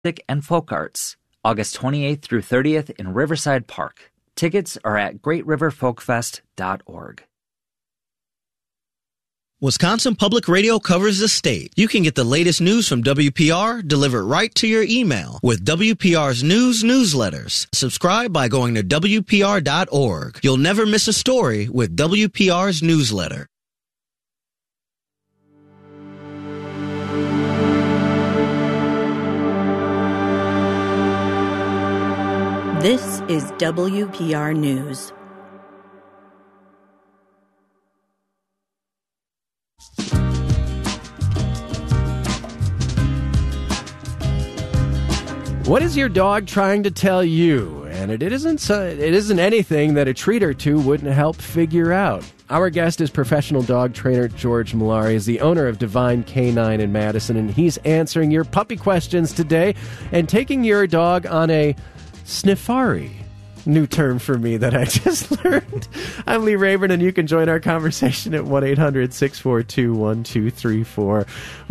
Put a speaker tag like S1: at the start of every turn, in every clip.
S1: and folk arts, August 28th through 30th in Riverside Park. Tickets are at greatriverfolkfest.org.
S2: Wisconsin Public Radio covers the state. You can get the latest news from WPR delivered right to your email with WPR's news newsletters. Subscribe by going to WPR.org. You'll never miss a story with WPR's newsletter.
S3: This is WPR News.
S4: What is your dog trying to tell you? And it isn't anything that a treat or two wouldn't help figure out. Our guest is professional dog trainer George Malari, is the owner of Divine Canine in Madison, and he's answering your puppy questions today and taking your dog on a sniffari. New term for me that I just learned. I'm Lee Rayburn, and you can join our conversation at 1-800-642-1234,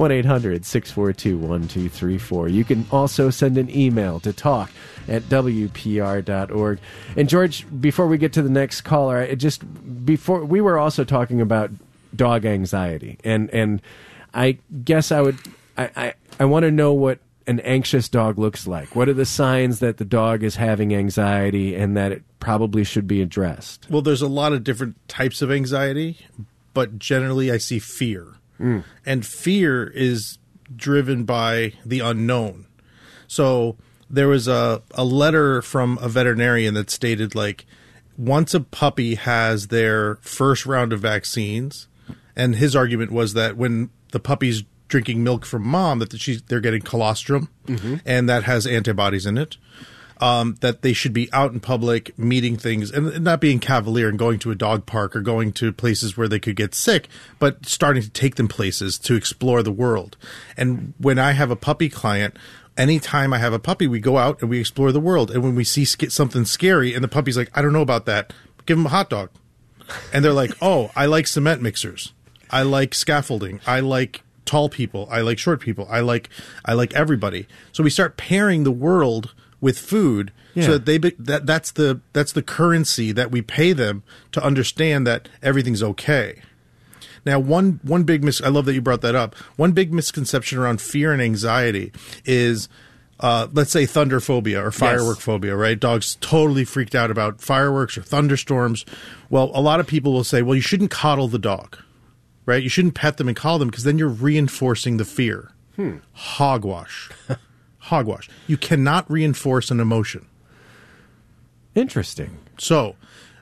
S4: 1-800-642-1234. You can also send an email to talk@wpr.org. And George, before we get to the next caller, before we were also talking about dog anxiety, and I guess I want to know what an anxious dog looks like. What are the signs that the dog is having anxiety and that it probably should be addressed?
S5: Well, there's a lot of different types of anxiety, but generally I see fear. And fear is driven by the unknown. So there was a letter from a veterinarian that stated, like, once a puppy has their first round of vaccines, and his argument was that when the puppy's drinking milk from mom, that they're getting colostrum, and that has antibodies in it, that they should be out in public meeting things and not being cavalier and going to a dog park or going to places where they could get sick, but starting to take them places to explore the world. And when I have a puppy client, anytime I have a puppy, we go out and we explore the world. And when we see something scary and the puppy's like, I don't know about that, give them a hot dog. And they're like, oh, I like cement mixers. I like scaffolding. I like tall people. I like short people. I like everybody. So we start pairing the world with food, so that that's the currency that we pay them to understand that everything's okay. Now, one big I love that you brought that up. One big misconception around fear and anxiety is, let's say, thunderphobia or firework phobia, right? Dogs totally freaked out about fireworks or thunderstorms. Well, a lot of people will say, well, you shouldn't coddle the dog. Right? You shouldn't pet them and call them because then you're reinforcing the fear. Hogwash. Hogwash. You cannot reinforce an emotion.
S4: Interesting.
S5: So,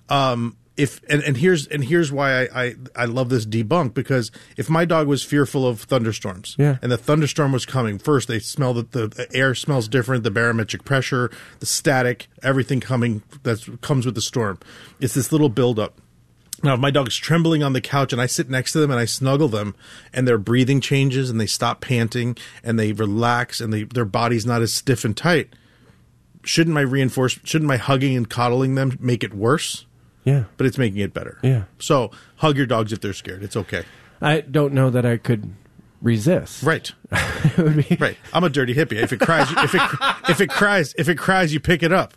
S5: here's why I love this debunk, because if my dog was fearful of thunderstorms and the thunderstorm was coming, first they smell that the air smells different, the barometric pressure, the static, everything coming that comes with the storm. It's this little buildup. Now, if my dog's trembling on the couch and I sit next to them and I snuggle them and their breathing changes and they stop panting and they relax and their body's not as stiff and tight, shouldn't my hugging and coddling them make it worse?
S4: Yeah.
S5: But it's making it better.
S4: Yeah.
S5: So hug your dogs if they're scared. It's okay.
S4: I don't know that I could resist.
S5: Right. Right. I'm a dirty hippie. If it cries, you pick it up.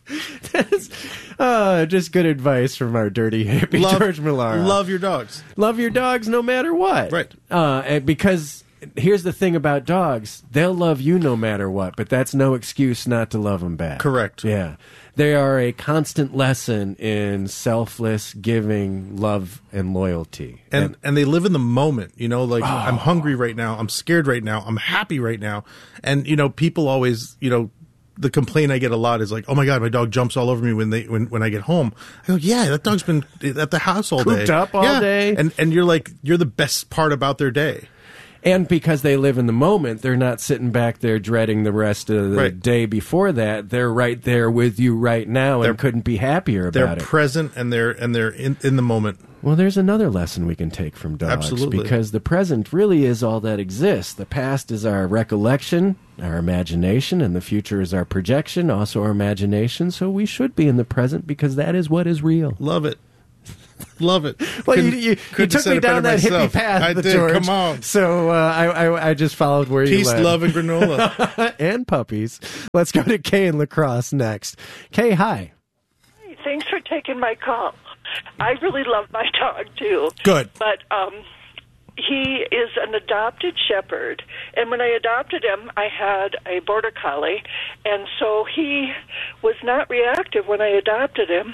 S4: Just good advice from our dirty hippie, George Malari.
S5: Love your dogs.
S4: Love your dogs no matter what.
S5: Right.
S4: Because here's the thing about dogs. They'll love you no matter what, but that's no excuse not to love them back.
S5: Correct.
S4: Yeah. They are a constant lesson in selfless giving, love, and loyalty.
S5: And they live in the moment, like, I'm hungry right now. I'm scared right now. I'm happy right now. And, people always, the complaint I get a lot is like, oh my God, my dog jumps all over me when I get home. I go, yeah, that dog's been at the house all day.
S4: Cooped up all day.
S5: And you're like, you're the best part about their day.
S4: And because they live in the moment, they're not sitting back there dreading the rest of the day before that. They're right there with you right now and couldn't be happier about it.
S5: They're present and they're in the moment.
S4: Well, there's another lesson we can take from dogs.
S5: Absolutely.
S4: Because the present really is all that exists. The past is our recollection, our imagination, and the future is our projection, also our imagination. So we should be in the present because that is what is real.
S5: Love it. Love it.
S4: Well, you took me down that hippie path,
S5: I did.
S4: George.
S5: Come on.
S4: So I just followed where you
S5: Peace,
S4: led.
S5: love, and granola.
S4: And puppies. Let's go to Kay in La Crosse next. Kay, hi.
S6: Hey, thanks for taking my call. I really love my dog, too.
S5: Good.
S6: But he is an adopted shepherd, and when I adopted him, I had a border collie, and so he was not reactive when I adopted him,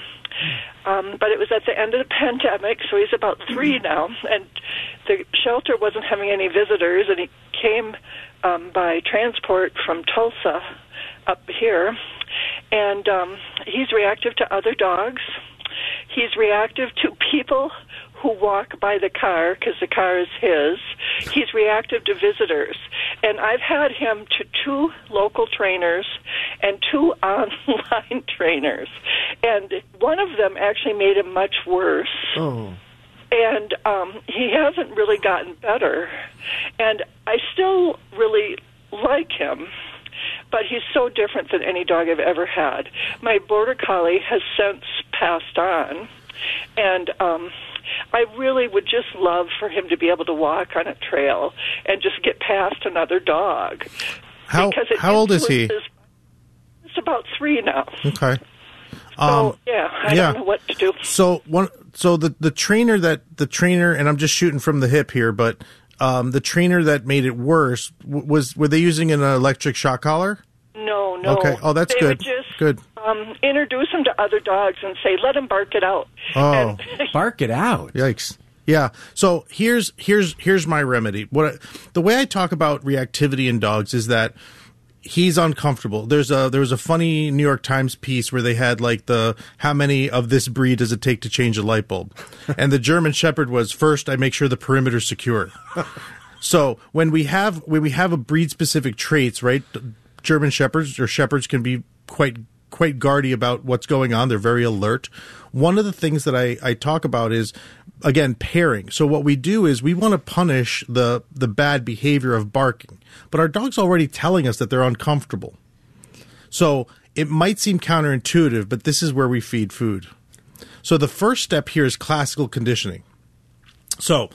S6: but it was at the end of the pandemic, so he's about 3 now, and the shelter wasn't having any visitors, and he came by transport from Tulsa up here, and he's reactive to other dogs. He's reactive to people who walk by the car because the car is his. He's reactive to visitors. And I've had him to 2 local trainers and 2 online trainers. And one of them actually made him much worse.
S4: Oh.
S6: And he hasn't really gotten better. And I still really like him, but he's so different than any dog I've ever had. My border collie has since passed on, and I really would just love for him to be able to walk on a trail and just get past another dog.
S5: How old is he?
S6: It's about 3 now.
S5: Okay.
S6: So, I don't know what to do.
S5: So the trainer, and I'm just shooting from the hip here, but the trainer that made it worse were they using an electric shock collar?
S6: No.
S5: Okay. Oh, that's
S6: they
S5: good.
S6: Would just,
S5: good.
S6: Introduce him to other dogs and say, let him bark it out.
S5: Oh,
S4: bark it out.
S5: Yikes. Yeah. So here's my remedy. The way I talk about reactivity in dogs is that he's uncomfortable. There was a funny New York Times piece where they had like how many of this breed does it take to change a light bulb, and the German Shepherd was first. I make sure the perimeter's secure. So when we have a breed specific traits, right? German Shepherds or Shepherds can be quite guardy about what's going on. They're very alert. One of the things that I talk about is, again, pairing. So what we do is we want to punish the bad behavior of barking, but our dog's already telling us that they're uncomfortable. So it might seem counterintuitive, but this is where we feed food. So the first step here is classical conditioning. So,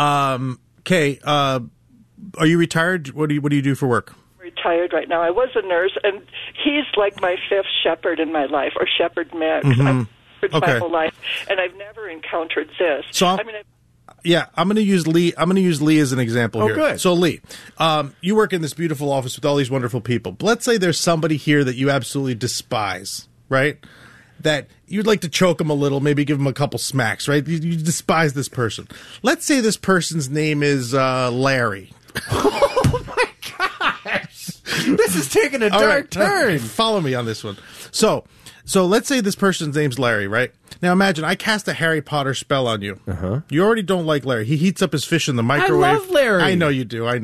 S5: Kay, are you retired? What do you do for work?
S6: Retired right now. I was a nurse, and he's like my 5th shepherd in my life, or shepherd mix. I've my whole life, and I've never encountered this.
S5: So I'm going to use Lee. I'm going to use Lee as an example here.
S4: Good.
S5: So Lee, you work in this beautiful office with all these wonderful people. But let's say there's somebody here that you absolutely despise, right? That you'd like to choke them a little, maybe give them a couple smacks, right? You despise this person. Let's say this person's name is Larry.
S4: Oh my gosh! This is taking a dark turn.
S5: Follow me on this one. So let's say this person's name's Larry, right? Now imagine I cast a Harry Potter spell on you. Uh-huh. You already don't like Larry. He heats up his fish in the microwave.
S4: I love Larry.
S5: I know you do.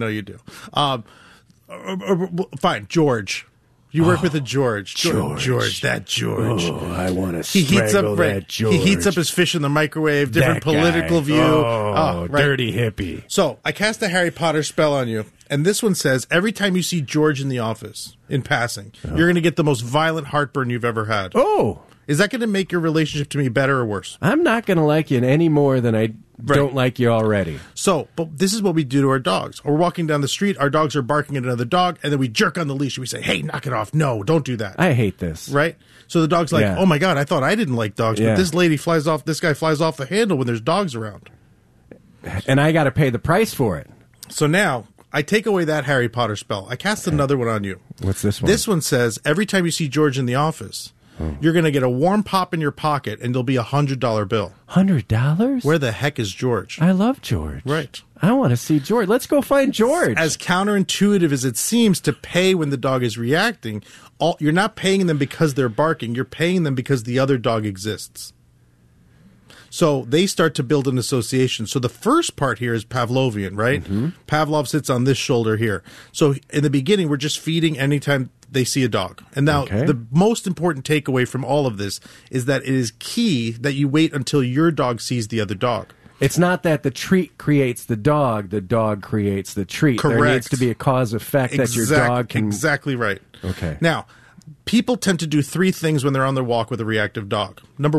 S5: Fine, George. You work with a George. George, that George.
S4: Oh, I want to strangle that George.
S5: He heats up his fish in the microwave, different political view.
S4: Oh, right. Dirty hippie.
S5: So I cast a Harry Potter spell on you, and this one says, every time you see George in the office, in passing, you're going to get the most violent heartburn you've ever had.
S4: Oh.
S5: Is that going to make your relationship to me better or worse?
S4: I'm not going to like you any more than I don't like you already.
S5: So, but this is what we do to our dogs. We're walking down the street, our dogs are barking at another dog, and then we jerk on the leash and we say, hey, knock it off. No, don't do that.
S4: I hate this.
S5: Right? So the dog's like, oh my God, I thought I didn't like dogs, but this guy flies off the handle when there's dogs around.
S4: And I got to pay the price for it.
S5: So now I take away that Harry Potter spell. I cast another one on you.
S4: What's this one?
S5: This one says, every time you see George in the office, you're going to get a warm pop in your pocket, and there'll be a $100 bill.
S4: $100?
S5: Where the heck is George?
S4: I love George.
S5: Right.
S4: I want to see George. Let's go find George.
S5: As counterintuitive as it seems to pay when the dog is reacting, you're not paying them because they're barking. You're paying them because the other dog exists. So they start to build an association. So the first part here is Pavlovian, right? Mm-hmm. Pavlov sits on this shoulder here. So in the beginning, we're just feeding anytime they see a dog. And now the most important takeaway from all of this is that it is key that you wait until your dog sees the other dog.
S4: It's not that the treat creates the dog creates the treat.
S5: Correct.
S4: There needs to be a cause effect that your dog can...
S5: Exactly right.
S4: Okay.
S5: Now, people tend to do 3 things when they're on their walk with a reactive dog. Number 1,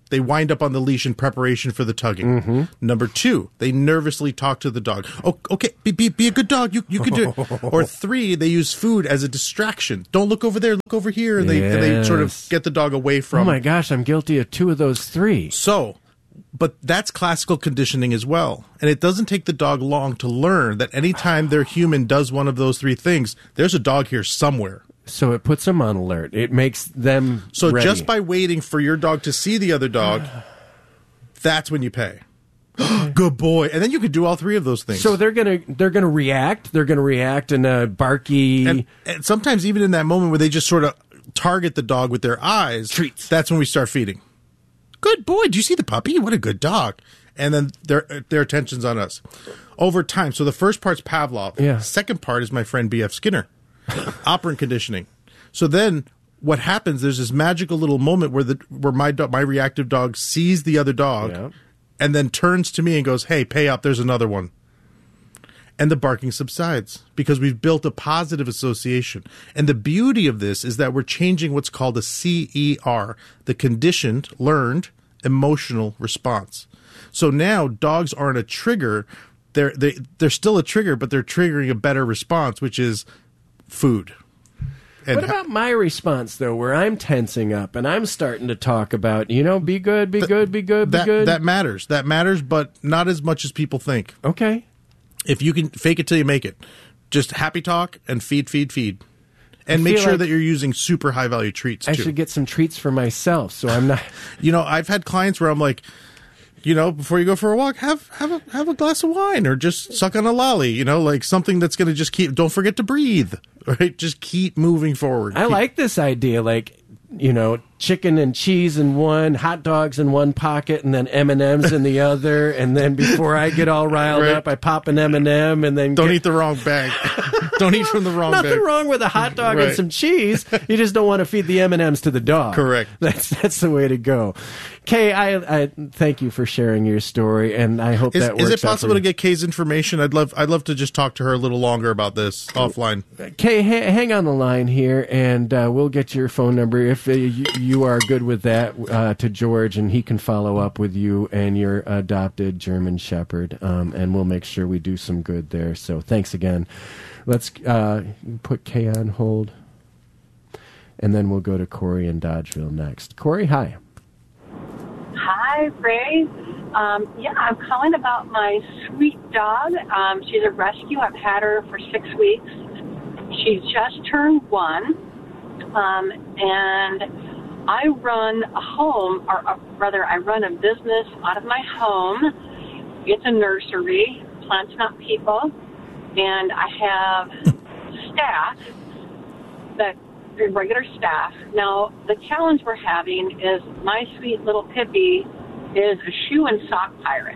S5: They wind up on the leash in preparation for the tugging. Number 2, they nervously talk to the dog. Oh, okay, be a good dog. You can do it. Or 3, they use food as a distraction. Don't look over there, look over here. And they sort of get the dog away from.
S4: Oh my gosh, I'm guilty of 2 of those 3.
S5: So, but that's classical conditioning as well. And it doesn't take the dog long to learn that anytime their human does one of those 3 things, there's a dog here somewhere.
S4: So it puts them on alert. It makes them ready.
S5: Just by waiting for your dog to see the other dog, that's when you pay. Good boy. And then you could do all 3 of those things.
S4: So they're gonna react. They're gonna react in a barky.
S5: And sometimes even in that moment where they just sort of target the dog with their eyes,
S4: treats.
S5: That's when we start feeding. Good boy. Do you see the puppy? What a good dog. And then their attention's on us over time. So the first part's Pavlov.
S4: Yeah.
S5: Second part is my friend B.F. Skinner. Operant conditioning. So then what happens, there's this magical little moment where my reactive dog sees the other dog and then turns to me and goes, hey, pay up, there's another one. And the barking subsides because we've built a positive association. And the beauty of this is that we're changing what's called a CER, the conditioned, learned, emotional response. So now dogs aren't a trigger. They're still a trigger, but they're triggering a better response, which is food. And
S4: what about my response, though, where I'm tensing up and I'm starting to talk about, be good, be good, be good, be good?
S5: That matters. That matters, but not as much as people think.
S4: Okay.
S5: If you can fake it till you make it. Just happy talk and feed. And make sure that you're using super high-value treats, too.
S4: I should get some treats for myself, so I'm not...
S5: I've had clients where I'm like, before you go for a walk, have a glass of wine or just suck on a lolly, like something that's going to just don't forget to breathe, right? Just keep moving forward.
S4: I like this idea, like, chicken and cheese in one, hot dogs in one pocket, and then M&Ms in the other, and then before I get all riled up, I pop an M&M, and then...
S5: Don't eat the wrong bag. Don't eat from the wrong bag.
S4: Nothing wrong with a hot dog and some cheese. You just don't want to feed the M&Ms to the dog.
S5: Correct.
S4: That's the way to go. Kay, I thank you for sharing your story, and I hope that works.
S5: Is it possible to get Kay's information? I'd love to just talk to her a little longer about this offline.
S4: Kay, hang on the line here, and we'll get your phone number if you are good with that to George, and he can follow up with you and your adopted German Shepherd, and we'll make sure we do some good there. So thanks again. Let's put Kay on hold, and then we'll go to Corey in Dodgeville next. Corey, hi.
S7: Hi, Ray. I'm calling about my sweet dog. She's a rescue. I've had her for 6 weeks. She's just turned 1, and I run a home, or rather, I run a business out of my home. It's a nursery, Plants Not People, and I have staff that regular staff. Now, the challenge we're having is my sweet little Pippi is a shoe and sock pirate.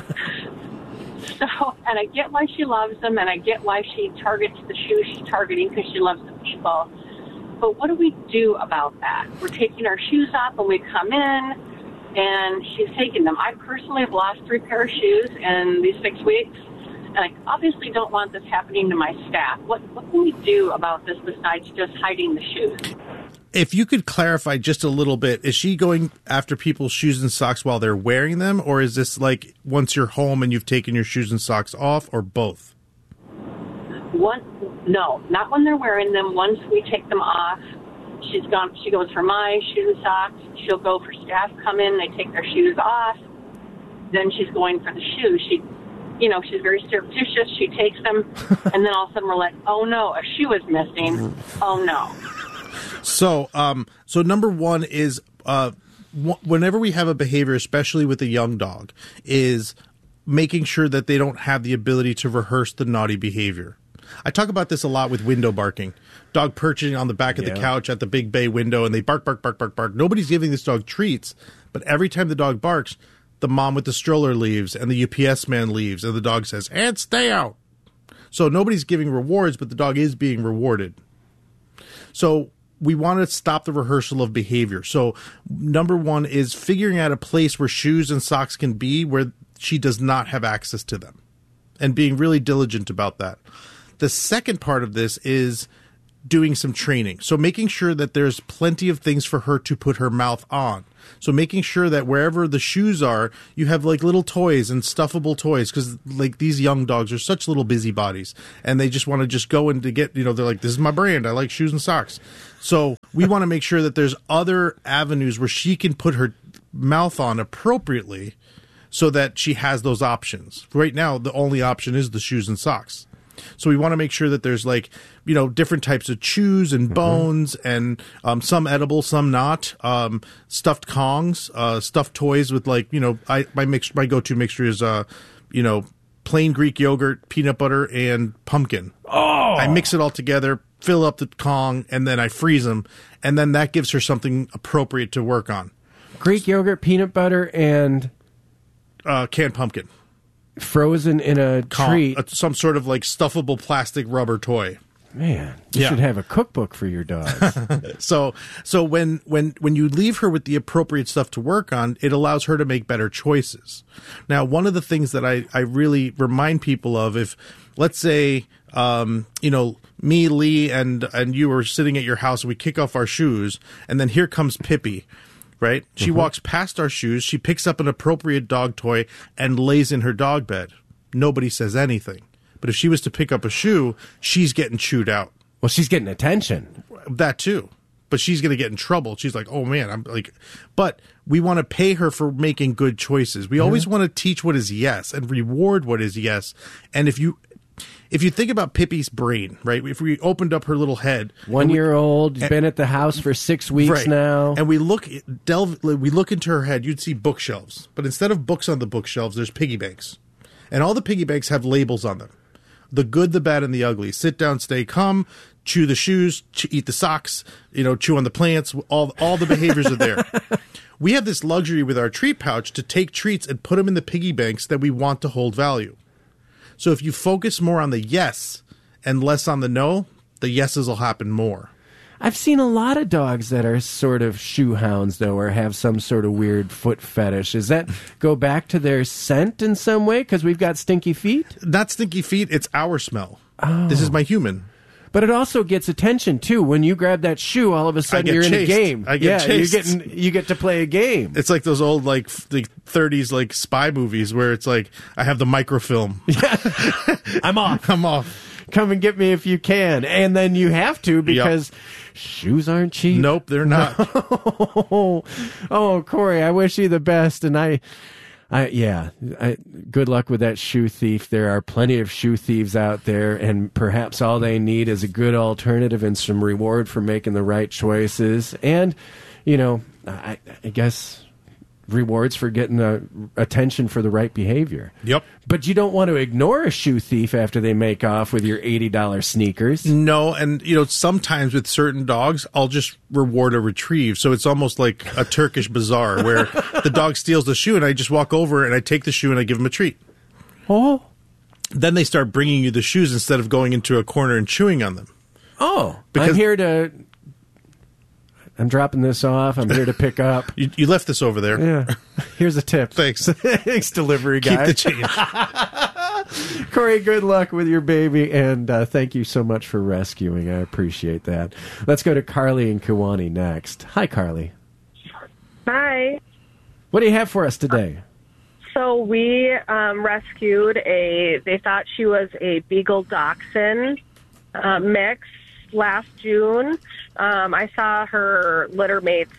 S7: And I get why she loves them, and I get why she targets the shoes she's targeting because she loves the people. But what do we do about that? We're taking our shoes off when we come in, and she's taking them. I personally have lost 3 pair of shoes in these 6 weeks. And I obviously don't want this happening to my staff. What can we do about this besides just hiding the shoes?
S5: If you could clarify just a little bit, is she going after people's shoes and socks while they're wearing them? Or is this like once you're home and you've taken your shoes and socks off, or both?
S7: No, not when they're wearing them. Once we take them off, she goes for my shoes and socks. She'll go for staff come in, they take their shoes off. Then she's going for the shoes. She's very surreptitious. She takes them, and then all of a sudden we're like, oh, no, a shoe is missing. Oh, no.
S5: So number one is whenever we have a behavior, especially with a young dog, is making sure that they don't have the ability to rehearse the naughty behavior. I talk about this a lot with window barking. Dog perching on the back of the couch at the big bay window, and they bark, bark, bark, bark, bark. Nobody's giving this dog treats, but every time the dog barks, the mom with the stroller leaves and the UPS man leaves, and the dog says, "And stay out." So nobody's giving rewards, but the dog is being rewarded. So we want to stop the rehearsal of behavior. So number one is figuring out a place where shoes and socks can be where she does not have access to them, and being really diligent about that. The second part of this is doing some training. So making sure that there's plenty of things for her to put her mouth on. So making sure that wherever the shoes are, you have like little toys and stuffable toys, because like these young dogs are such little busybodies and they just want to just go and to get, they're like, this is my brand. I like shoes and socks. So we want to make sure that there's other avenues where she can put her mouth on appropriately so that she has those options. Right now, the only option is the shoes and socks. So we want to make sure that there's like, different types of chews and bones and some edible, some not. Stuffed Kongs, stuffed toys with like, my go-to mixture is, plain Greek yogurt, peanut butter, and pumpkin.
S4: Oh!
S5: I mix it all together, fill up the Kong, and then I freeze them. And then that gives her something appropriate to work on.
S4: Greek yogurt, peanut butter, and
S5: canned pumpkin.
S4: Frozen in a treat.
S5: Some sort of like stuffable plastic rubber toy.
S4: Man, you should have a cookbook for your dogs.
S5: So when you leave her with the appropriate stuff to work on, it allows her to make better choices. Now, one of the things that I really remind people of, if let's say, me, Lee, and you are sitting at your house and we kick off our shoes, and then here comes Pippi. Right? She walks past our shoes, she picks up an appropriate dog toy and lays in her dog bed. Nobody says anything. But if she was to pick up a shoe, she's getting chewed out.
S4: Well, she's getting attention.
S5: That too. But she's going to get in trouble. She's like, oh man, I'm like, but we want to pay her for making good choices. We always want to teach what is yes and reward what is yes. And if you think about Pippi's brain, right? If we opened up her little head,
S4: 1 year old, been at the house for 6 weeks now,
S5: and we look into her head, you'd see bookshelves. But instead of books on the bookshelves, there's piggy banks, and all the piggy banks have labels on them: the good, the bad, and the ugly. Sit down, stay calm. Chew the shoes. Eat the socks. Chew on the plants. All the behaviors are there. We have this luxury with our treat pouch to take treats and put them in the piggy banks that we want to hold value. So if you focus more on the yes and less on the no, the yeses will happen more.
S4: I've seen a lot of dogs that are sort of shoe hounds, though, or have some sort of weird foot fetish. Does that go back to their scent in some way? Because we've got stinky feet?
S5: Not stinky feet. It's our smell.
S4: Oh.
S5: This is my human.
S4: But it also gets attention, too. When you grab that shoe, all of a sudden you're
S5: chased.
S4: in a game.
S5: I get chased.
S4: You get to play a game.
S5: It's like those old, like, the 30s, like, spy movies where it's like, I have the microfilm.
S4: I'm off.
S5: I'm off.
S4: Come and get me if you can. And then you have to, because shoes aren't cheap.
S5: Nope, they're not.
S4: Oh, Corey, I wish you the best. And good luck with that shoe thief. There are plenty of shoe thieves out there, and perhaps all they need is a good alternative and some reward for making the right choices. And, I guess rewards for getting attention for the right behavior.
S5: Yep.
S4: But you don't want to ignore a shoe thief after they make off with your $80 sneakers.
S5: No, and sometimes with certain dogs, I'll just reward a retrieve. So it's almost like a Turkish bazaar where the dog steals the shoe and I just walk over and I take the shoe and I give him a treat.
S4: Oh.
S5: Then they start bringing you the shoes instead of going into a corner and chewing on them.
S4: Oh, I'm dropping this off. I'm here to pick up.
S5: You left this over there.
S4: Yeah. Here's a tip.
S5: Thanks.
S4: Thanks, delivery guy.
S5: Keep the change.
S4: Corey, good luck with your baby, and thank you so much for rescuing. I appreciate that. Let's go to Carly and Kewanee next. Hi, Carly.
S8: Hi.
S4: What do you have for us today?
S8: So we rescued they thought she was a Beagle Dachshund mix last June. I saw her litter mate's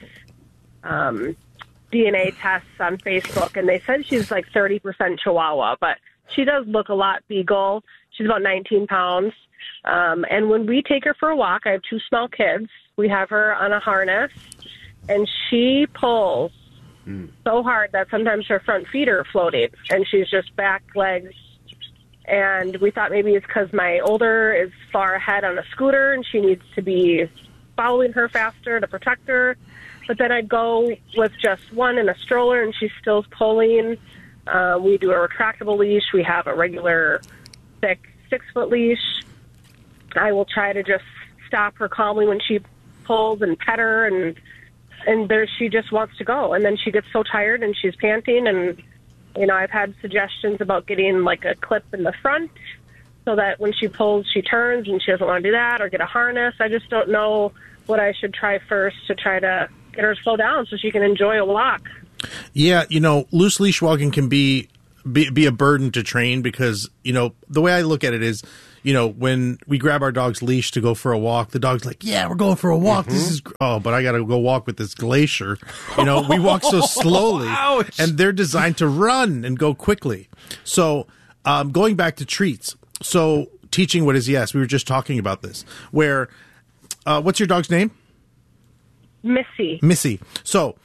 S8: DNA tests on Facebook, and they said she's like 30% Chihuahua, but she does look a lot Beagle. She's about 19 pounds. And when we take her for a walk, I have 2 small kids. We have her on a harness, and she pulls so hard that sometimes her front feet are floating, and she's just back legs. And we thought maybe it's because my older is far ahead on a scooter, and she needs to be following her faster to protect her. But then I'd go with just one in a stroller, and she's still pulling. We do a retractable leash. We have a regular thick 6-foot leash. I will try to just stop her calmly when she pulls and pet her, and there she just wants to go. And then she gets so tired and she's panting, and I've had suggestions about getting like a clip in the front so that when she pulls, she turns and she doesn't want to do that, or get a harness. I just don't know what I should try first to try to get her to slow down so she can enjoy a walk.
S5: Yeah, loose leash walking can be a burden to train because, the way I look at it is, when we grab our dog's leash to go for a walk, the dog's like, yeah, we're going for a walk. This is, but I got to go walk with this glacier. We walk so slowly and they're designed to run and go quickly. So, going back to treats. So teaching what is yes, we were just talking about this where, what's your dog's name? Missy. So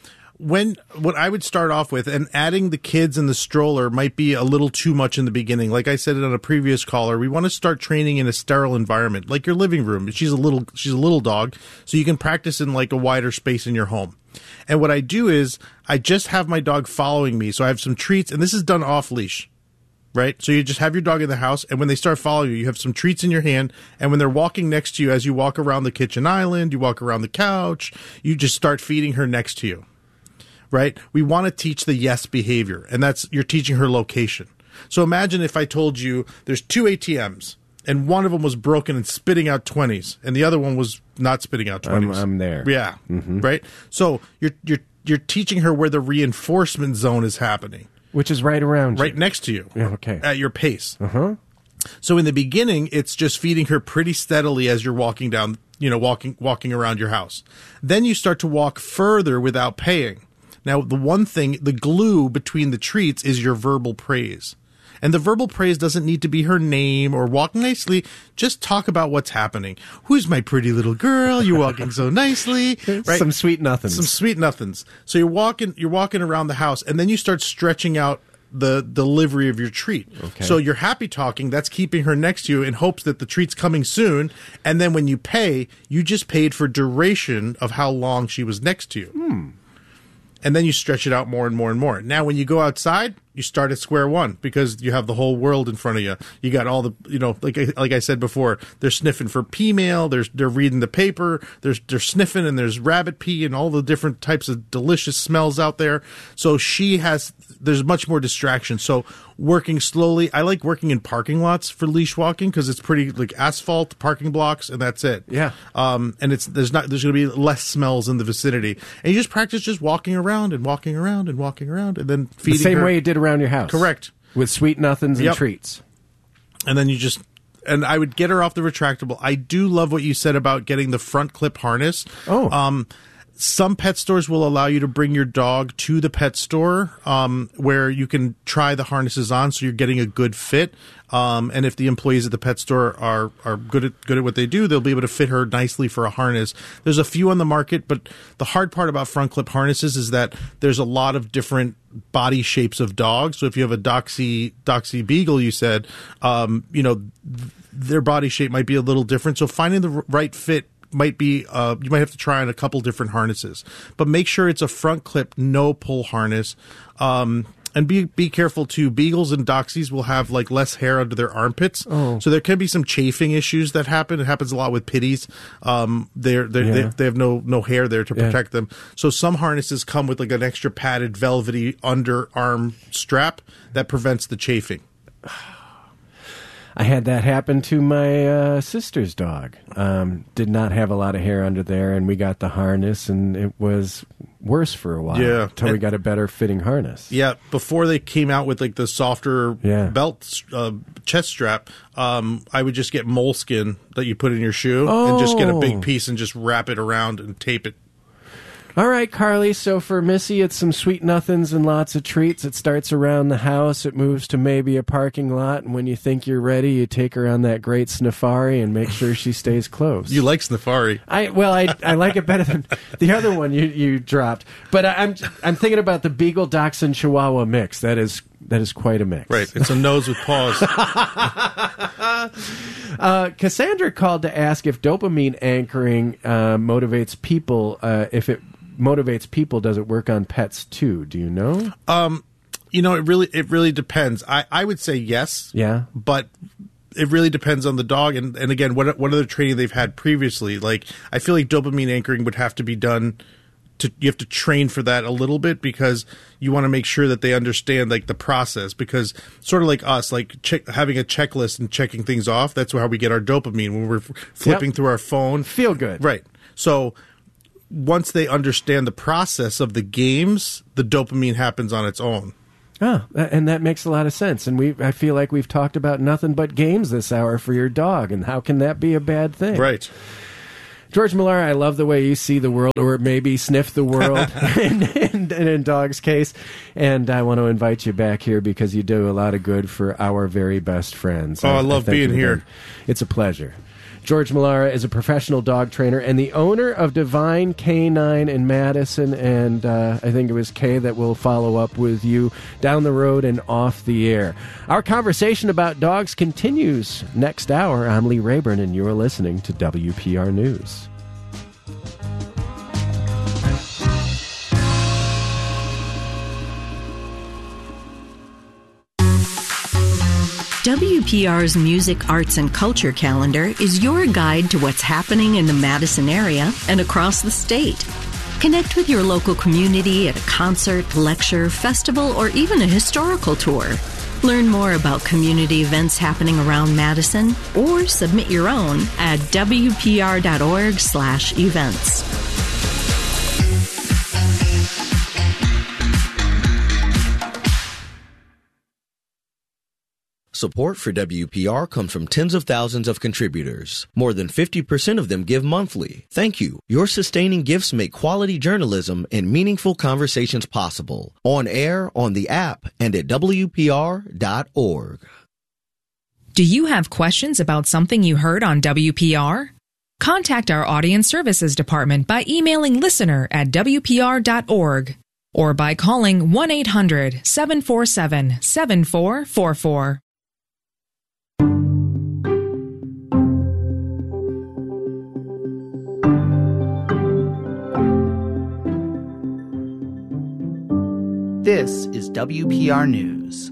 S5: what I would start off with, and adding the kids in the stroller might be a little too much in the beginning. Like I said on a previous caller, we want to start training in a sterile environment, like your living room. She's a little dog, so you can practice in like a wider space in your home. And what I do is I just have my dog following me. So I have some treats, and this is done off leash, right? So you just have your dog in the house, and when they start following you, you have some treats in your hand. And when they're walking next to you, as you walk around the kitchen island, you walk around the couch, you just start feeding her next to you. Right? We want to teach the yes behavior, and you're teaching her location. So imagine if I told you there's 2 ATMs, and one of them was broken and spitting out 20s, and the other one was not spitting out 20s.
S4: I'm there.
S5: Yeah. Mm-hmm. Right? So you're teaching her where the reinforcement zone is happening.
S4: Which is right around you.
S5: Right next to you.
S4: Yeah, okay.
S5: At your pace.
S4: Uh-huh.
S5: So in the beginning, it's just feeding her pretty steadily as you're walking down, walking around your house. Then you start to walk further without paying. Now, the one thing, the glue between the treats is your verbal praise. And the verbal praise doesn't need to be her name or walk nicely. Just talk about what's happening. Who's my pretty little girl? You're walking so nicely. Right?
S4: Some sweet nothings.
S5: So you're walking around the house, and then you start stretching out the delivery of your treat.
S4: Okay.
S5: So you're happy talking. That's keeping her next to you in hopes that the treat's coming soon. And then when you pay, you just paid for duration of how long she was next to you. And then you stretch it out more and more and more. Now, when you go outside, you start at square one because you have the whole world in front of you. You got all the, like I said before, they're sniffing for pea mail. They're reading the paper. They're sniffing, and there's rabbit pee and all the different types of delicious smells out there. So there's much more distraction. So working slowly. I like working in parking lots for leash walking because it's pretty like asphalt, parking blocks, and that's it.
S4: Yeah.
S5: And there's going to be less smells in the vicinity. And you just practice just walking around and walking around and walking around and then feeding
S4: the same
S5: her.
S4: way you did around your house.
S5: Correct.
S4: With sweet nothings and treats.
S5: And then and I would get her off the retractable. I do love what you said about getting the front clip harness.
S4: Oh.
S5: Some pet stores will allow you to bring your dog to the pet store where you can try the harnesses on so you're getting a good fit. And if the employees at the pet store are good at what they do, they'll be able to fit her nicely for a harness. There's a few on the market, but the hard part about front clip harnesses is that there's a lot of different body shapes of dogs. So if you have a Doxy Beagle, you said, their body shape might be a little different. So finding the right fit might be you might have to try on a couple different harnesses, but make sure it's a front clip, no pull harness. And be careful too. Beagles and Doxies will have like less hair under their armpits, so there can be some chafing issues that happen. It happens a lot with pitties. They have no hair there to protect them. So some harnesses come with like an extra padded velvety underarm strap that prevents the chafing.
S4: I had that happen to my sister's dog. Did not have a lot of hair under there, and we got the harness, and it was worse for a while.
S5: Yeah.
S4: Until we got a better fitting harness.
S5: Yeah, before they came out with like the softer belt chest strap, I would just get moleskin that you put in your shoe and just get a big piece and just wrap it around and tape it.
S4: All right, Carly, so for Missy, it's some sweet nothings and lots of treats. It starts around the house. It moves to maybe a parking lot. And when you think you're ready, you take her on that great Sniffari and make sure she stays close.
S5: You like Sniffari.
S4: I like it better than the other one you dropped. But I'm thinking about the Beagle Dachshund Chihuahua mix. That is quite a mix.
S5: Right. It's a nose with paws.
S4: Cassandra called to ask if dopamine anchoring motivates people. If it motivates people, does it work on pets too? Do you know?
S5: It really depends. I would say yes.
S4: Yeah.
S5: But it really depends on the dog and again what other training they've had previously. Like I feel like dopamine anchoring would have to be done you have to train for that a little bit, because you want to make sure that they understand like the process, because sort of like us, like having a checklist and checking things off, that's how we get our dopamine when we're flipping through our phone.
S4: Feel good.
S5: Right. So once they understand the process of the games, the dopamine happens on its own.
S4: Oh, and that makes a lot of sense. And I feel like we've talked about nothing but games this hour for your dog, and how can that be a bad thing?
S5: Right.
S4: George Mulari, I love the way you see the world, or maybe sniff the world in Dog's case. And I want to invite you back here because you do a lot of good for our very best friends.
S5: I love being here.
S4: It's a pleasure. George Mulari is a professional dog trainer and the owner of Divine Canine in Madison, and I think it was Kay that will follow up with you down the road and off the air. Our conversation about dogs continues next hour. I'm Lee Rayburn, and you're listening to WPR News.
S3: WPR's Music, Arts, and Culture calendar is your guide to what's happening in the Madison area and across the state. Connect with your local community at a concert, lecture, festival, or even a historical tour. Learn more about community events happening around Madison, or submit your own at wpr.org/events.
S2: Support for WPR comes from tens of thousands of contributors. More than 50% of them give monthly. Thank you. Your sustaining gifts make quality journalism and meaningful conversations possible. On air, on the app, and at WPR.org.
S9: Do you have questions about something you heard on WPR? Contact our Audience Services Department by emailing listener@WPR.org or by calling 1-800-747-7444.
S10: This is WPR News.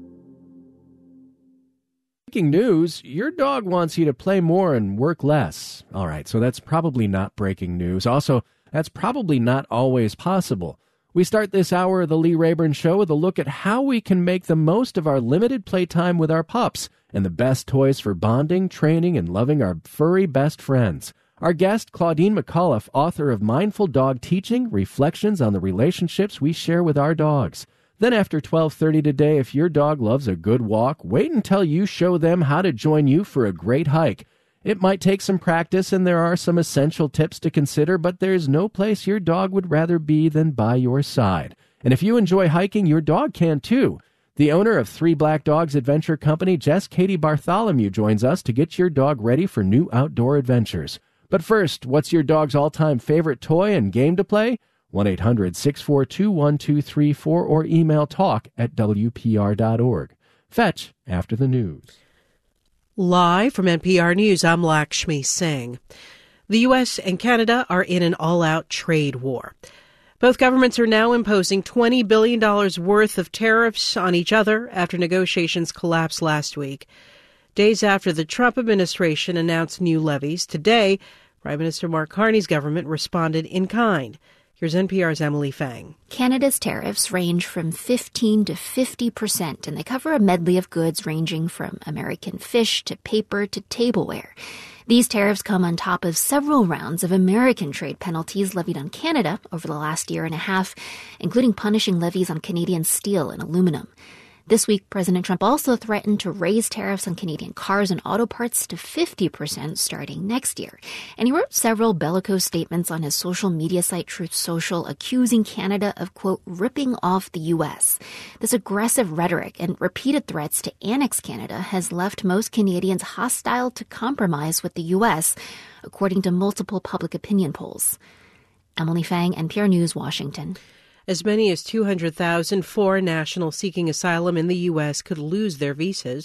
S4: Breaking news, your dog wants you to play more and work less. All right, so that's probably not breaking news. Also, that's probably not always possible. We start this hour of the Lee Rayburn Show with a look at how we can make the most of our limited playtime with our pups and the best toys for bonding, training, and loving our furry best friends. Our guest, Claudine McAuliffe, author of Mindful Dog Teaching, Reflections on the Relationships We Share with Our Dogs. Then after 12:30 today, if your dog loves a good walk, wait until you show them how to join you for a great hike. It might take some practice, and there are some essential tips to consider, but there's no place your dog would rather be than by your side. And if you enjoy hiking, your dog can too. The owner of Three Black Dogs Adventure Company, Jess Katie Bartholomew, joins us to get your dog ready for new outdoor adventures. But first, what's your dog's all-time favorite toy and game to play? 1-800-642-1234 or email talk@WPR.org. Fetch after the news.
S11: Live from NPR News, I'm Lakshmi Singh. The U.S. and Canada are in an all-out trade war. Both governments are now imposing $20 billion worth of tariffs on each other after negotiations collapsed last week. Days after the Trump administration announced new levies, today, Prime Minister Mark Carney's government responded in kind. Here's NPR's Emily Fang.
S12: Canada's tariffs range from 15% to 50%, and they cover a medley of goods ranging from American fish to paper to tableware. These tariffs come on top of several rounds of American trade penalties levied on Canada over the last year and a half, including punishing levies on Canadian steel and aluminum. This week, President Trump also threatened to raise tariffs on Canadian cars and auto parts to 50% starting next year. And he wrote several bellicose statements on his social media site Truth Social, accusing Canada of, quote, ripping off the U.S. This aggressive rhetoric and repeated threats to annex Canada has left most Canadians hostile to compromise with the U.S., according to multiple public opinion polls. Emily Fang, NPR News, Washington.
S11: As many as 200,000 foreign nationals seeking asylum in the U.S. could lose their visas.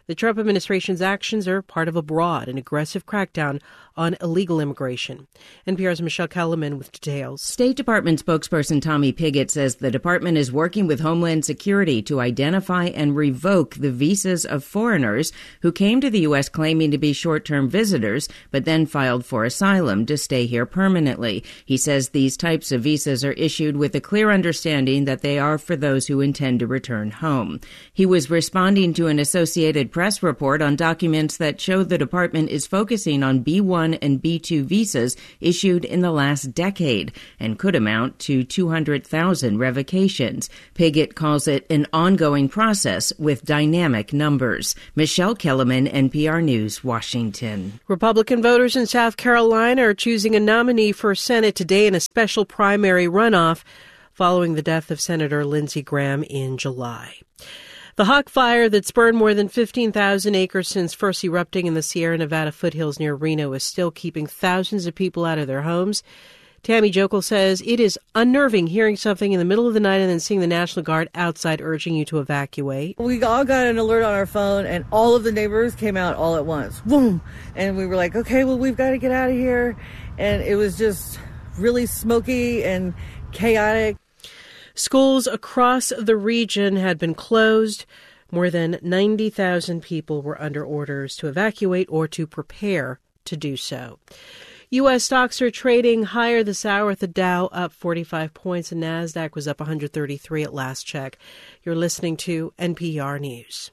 S11: The Trump administration's actions are part of a broad and aggressive crackdown on illegal immigration. NPR's Michelle Kellerman with details.
S13: State Department spokesperson Tommy Pigott says the department is working with Homeland Security to identify and revoke the visas of foreigners who came to the U.S. claiming to be short-term visitors, but then filed for asylum to stay here permanently. He says these types of visas are issued with a clear understanding that they are for those who intend to return home. He was responding to an Associated Press report on documents that show the department is focusing on B1 and B2 visas issued in the last decade and could amount to 200,000 revocations. Pigott calls it an ongoing process with dynamic numbers. Michelle Kellerman, NPR News, Washington.
S11: Republican voters in South Carolina are choosing a nominee for Senate today in a special primary runoff following the death of Senator Lindsey Graham in July. The Hawk Fire that's burned more than 15,000 acres since first erupting in the Sierra Nevada foothills near Reno is still keeping thousands of people out of their homes. Tammy Jokel says it is unnerving hearing something in the middle of the night and then seeing the National Guard outside urging you to evacuate.
S14: We all got an alert on our phone, and all of the neighbors came out all at once. Boom! And we were like, okay, well, we've got to get out of here. And it was just really smoky and chaotic.
S11: Schools across the region had been closed. More than 90,000 people were under orders to evacuate or to prepare to do so. U.S. stocks are trading higher this hour, with the Dow up 45 points and NASDAQ was up 133 at last check. You're listening to NPR News.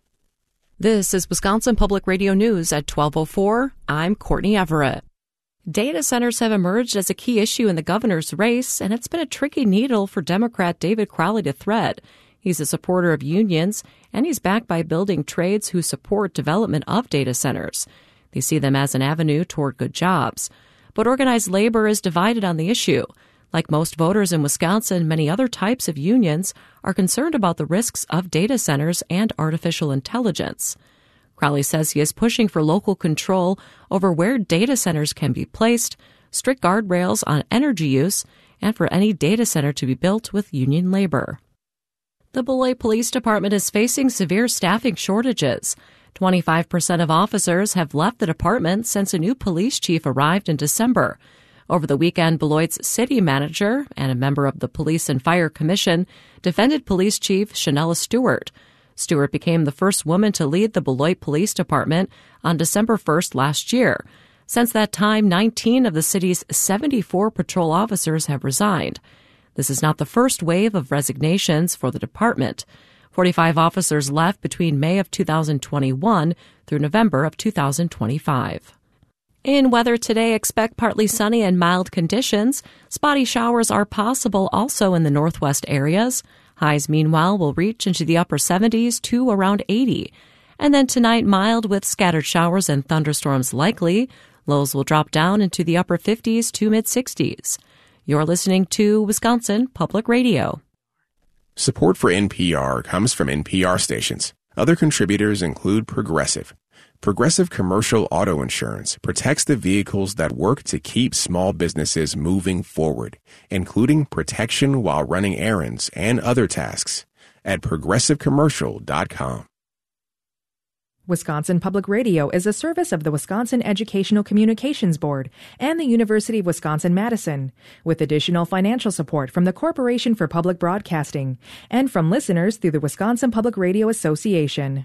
S15: This is Wisconsin Public Radio News at 12:04. I'm Courtney Everett. Data centers have emerged as a key issue in the governor's race, and it's been a tricky needle for Democrat David Crowley to thread. He's a supporter of unions, and he's backed by building trades who support development of data centers. They see them as an avenue toward good jobs. But organized labor is divided on the issue. Like most voters in Wisconsin, many other types of unions are concerned about the risks of data centers and artificial intelligence. Crowley says he is pushing for local control over where data centers can be placed, strict guardrails on energy use, and for any data center to be built with union labor. The Beloit Police Department is facing severe staffing shortages. 25% of officers have left the department since a new police chief arrived in December. Over the weekend, Beloit's city manager and a member of the Police and Fire Commission defended Police Chief Shanella Stewart. Stewart became the first woman to lead the Beloit Police Department on December 1st last year. Since that time, 19 of the city's 74 patrol officers have resigned. This is not the first wave of resignations for the department. 45 officers left between May of 2021 through November of 2025. In weather today, expect partly sunny and mild conditions. Spotty showers are possible also in the northwest areas. Highs, meanwhile, will reach into the upper 70s to around 80. And then tonight, mild with scattered showers and thunderstorms likely. Lows will drop down into the upper 50s to mid-60s. You're listening to Wisconsin Public Radio.
S16: Support for NPR comes from NPR stations. Other contributors include Progressive. Progressive Commercial Auto Insurance protects the vehicles that work to keep small businesses moving forward, including protection while running errands and other tasks at progressivecommercial.com.
S9: Wisconsin Public Radio is a service of the Wisconsin Educational Communications Board and the University of Wisconsin-Madison, with additional financial support from the Corporation for Public Broadcasting and from listeners through the Wisconsin Public Radio Association.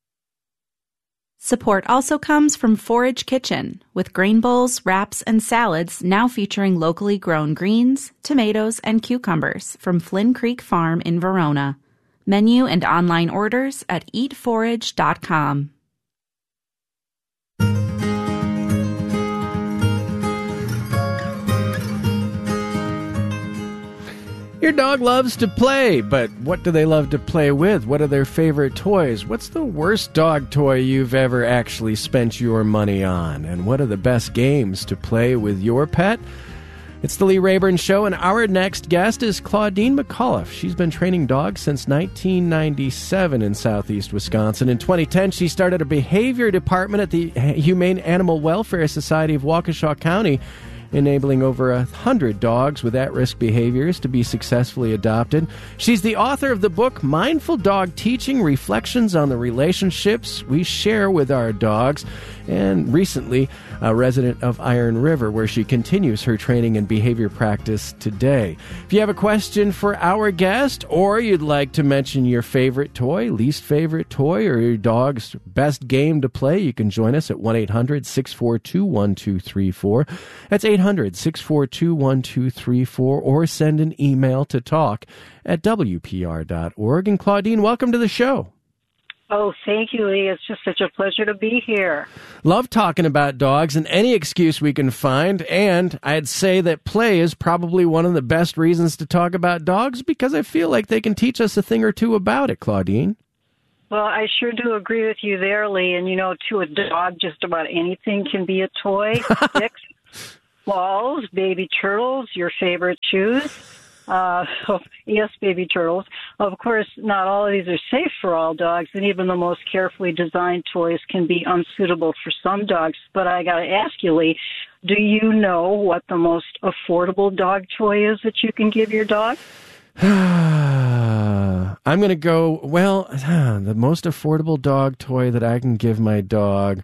S17: Support also comes from Forage Kitchen, with grain bowls, wraps, and salads now featuring locally grown greens, tomatoes, and cucumbers from Flynn Creek Farm in Verona. Menu and online orders at eatforage.com.
S4: Your dog loves to play, but what do they love to play with? What are their favorite toys? What's the worst dog toy you've ever actually spent your money on? And what are the best games to play with your pet? It's the Lee Rayburn Show, and our next guest is Claudine McAuliffe. She's been training dogs since 1997 in southeast Wisconsin. In 2010, she started a behavior department at the Humane Animal Welfare Society of Waukesha County. enabling over 100 dogs with at-risk behaviors to be successfully adopted. She's the author of the book Mindful Dog Teaching: Reflections on the Relationships We Share with Our Dogs, and recently a resident of Iron River, where she continues her training and behavior practice today. If you have a question for our guest, or you'd like to mention your favorite toy, least favorite toy, or your dog's best game to play, you can join us at 1-800-642-1234. That's 800-642-1234, or send an email to talk@wpr.org. And Claudine, welcome to the show.
S18: Oh, thank you, Lee. It's just such a pleasure to be here.
S4: Love talking about dogs and any excuse we can find, and I'd say that play is probably one of the best reasons to talk about dogs, because I feel like they can teach us a thing or two about it, Claudine.
S18: Well, I sure do agree with you there, Lee. And, to a dog, just about anything can be a toy. Sticks, balls, baby turtles, your favorite shoes. Yes, baby turtles. Of course, not all of these are safe for all dogs, and even the most carefully designed toys can be unsuitable for some dogs. But I got to ask you, Lee, do you know what the most affordable dog toy is that you can give your dog?
S4: I'm going to go, the most affordable dog toy that I can give my dog,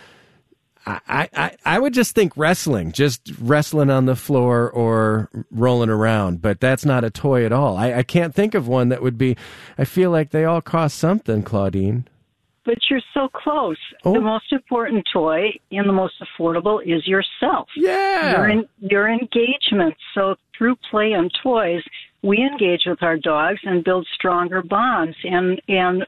S4: I would just think wrestling, just wrestling on the floor or rolling around, but that's not a toy at all. I can't think of one that would be, I feel like they all cost something, Claudine.
S18: But you're so close.
S4: Oh.
S18: The most important toy and the most affordable is yourself.
S4: Yeah.
S18: Your engagement. So through play and toys, we engage with our dogs and build stronger bonds. And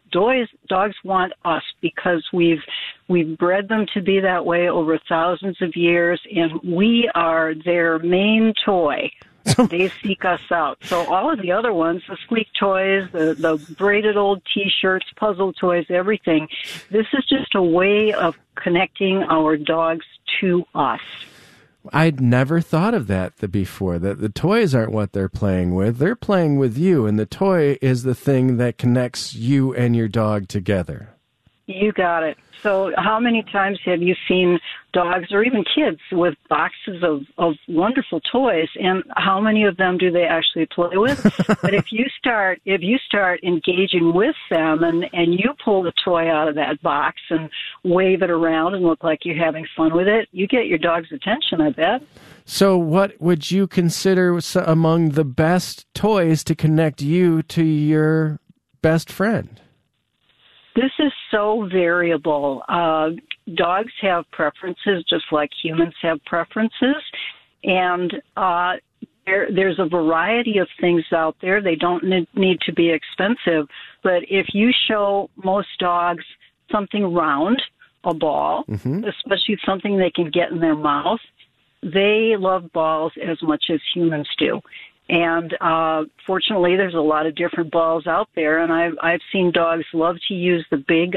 S18: dogs want us because we've bred them to be that way over thousands of years, and we are their main toy. They seek us out. So all of the other ones, the squeak toys, the braided old T-shirts, puzzle toys, everything, this is just a way of connecting our dogs to us.
S4: I'd never thought of that before, that the toys aren't what they're playing with. They're playing with you, and the toy is the thing that connects you and your dog together.
S18: You got it. So how many times have you seen dogs or even kids with boxes of wonderful toys, and how many of them do they actually play with? But if you start engaging with them and you pull the toy out of that box and wave it around and look like you're having fun with it, you get your dog's attention, I bet.
S4: So what would you consider among the best toys to connect you to your best friend?
S18: This is so variable. Dogs have preferences just like humans have preferences. And there's a variety of things out there. They don't need to be expensive. But if you show most dogs something round, a ball, especially something they can get in their mouth, they love balls as much as humans do. And fortunately, there's a lot of different balls out there, and I've seen dogs love to use the big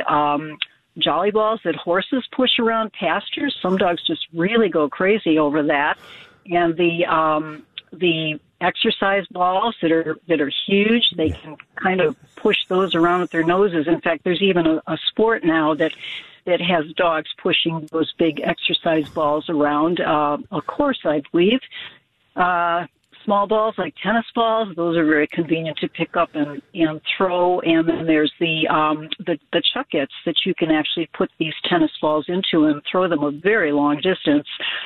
S18: jolly balls that horses push around pastures. Some dogs just really go crazy over that, and the exercise balls that are huge. They can kind of push those around with their noses. In fact, there's even a sport now that has dogs pushing those big exercise balls around a course, I believe. Small balls like tennis balls, those are very convenient to pick up and throw. And then there's the chuckets that you can actually put these tennis balls into and throw them a very long distance.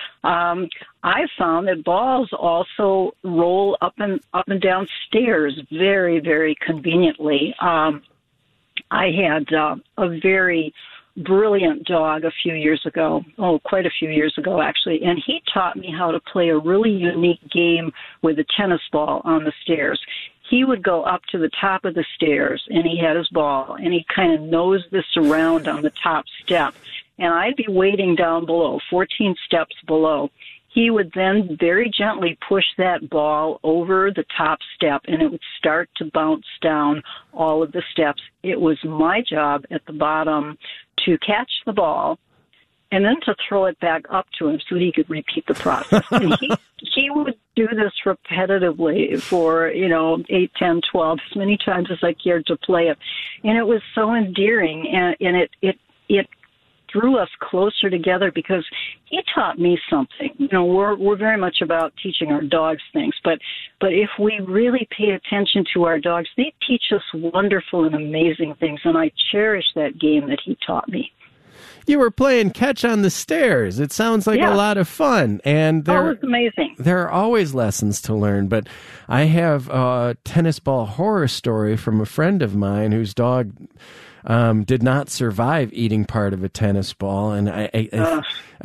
S18: I've found that balls also roll up and down stairs very, very conveniently. I had a very brilliant dog a few years ago, quite a few years ago actually, and he taught me how to play a really unique game with a tennis ball on the stairs. He would go up to the top of the stairs, and he had his ball, and he kind of nosed this around on the top step, and I'd be waiting down below, 14 steps below. He would then very gently push that ball over the top step, and it would start to bounce down all of the steps. It was my job at the bottom to catch the ball and then to throw it back up to him so he could repeat the process. And he would do this repetitively for, 8, 10, 12, as many times as I cared to play it. And it was so endearing, and it drew us closer together because he taught me something. You know, we're very much about teaching our dogs things, but if we really pay attention to our dogs, they teach us wonderful and amazing things, and I cherish that game that he taught me.
S4: You were playing catch on the stairs. It sounds like a lot of fun. And
S18: it was amazing.
S4: There are always lessons to learn, but I have a tennis ball horror story from a friend of mine whose dog did not survive eating part of a tennis ball. And I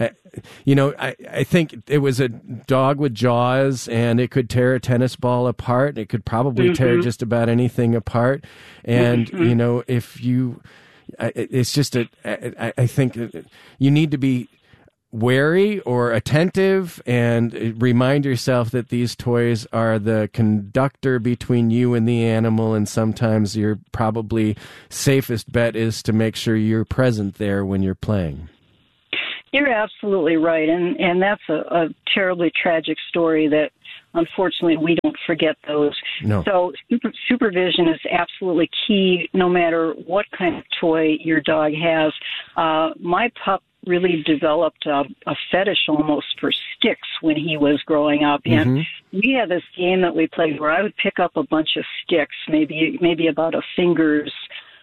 S4: think it was a dog with jaws, and it could tear a tennis ball apart. It could probably tear just about anything apart. And, you know, it's just I think you need to be wary or attentive and remind yourself that these toys are the conductor between you and the animal, and sometimes your probably safest bet is to make sure you're present there when you're playing.
S18: You're absolutely right, and that's a terribly tragic story that unfortunately we don't forget those.
S4: No.
S18: So supervision is absolutely key no matter what kind of toy your dog has. My pup really developed a fetish almost for sticks when he was growing up. And we had this game that we played where I would pick up a bunch of sticks, maybe about a finger's